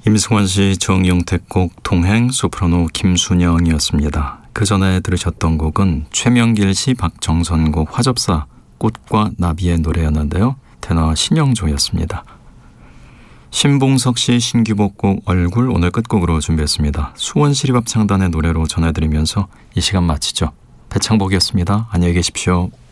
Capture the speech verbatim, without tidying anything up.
임승환 씨, 정용택 곡 동행, 소프라노 김순영이었습니다. 그 전에 들으셨던 곡은 최명길 씨, 박정선 곡 화접사 꽃과 나비의 노래였는데요. 테너 신영조였습니다. 신봉석 씨 신규곡 곡 얼굴 오늘 끝곡으로 준비했습니다. 수원시립합창단의 노래로 전해드리면서 이 시간 마치죠. 배창복이었습니다. 안녕히 계십시오.